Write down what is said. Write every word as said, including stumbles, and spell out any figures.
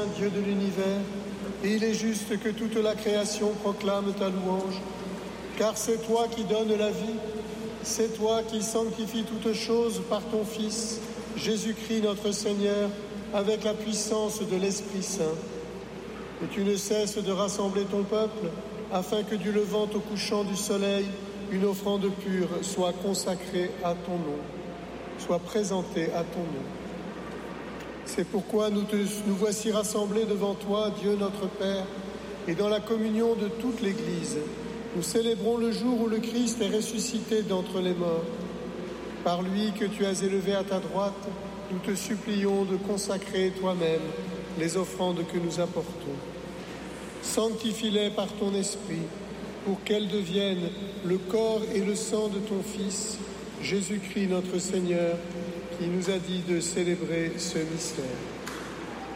saint, Dieu de l'univers, et il est juste que toute la création proclame ta louange, car c'est toi qui donnes la vie, c'est toi qui sanctifies toutes choses par ton Fils, Jésus-Christ notre Seigneur, avec la puissance de l'Esprit Saint. Et tu ne cesses de rassembler ton peuple, afin que du levant au couchant du soleil, une offrande pure soit consacrée à ton nom, soit présentée à ton nom. C'est pourquoi nous, te, nous voici rassemblés devant toi, Dieu notre Père, et dans la communion de toute l'Église, nous célébrons le jour où le Christ est ressuscité d'entre les morts. Par lui que tu as élevé à ta droite, nous te supplions de consacrer toi-même les offrandes que nous apportons. Sanctifie-les par ton esprit, pour qu'elles deviennent le corps et le sang de ton Fils, Jésus-Christ notre Seigneur, qui nous a dit de célébrer ce mystère.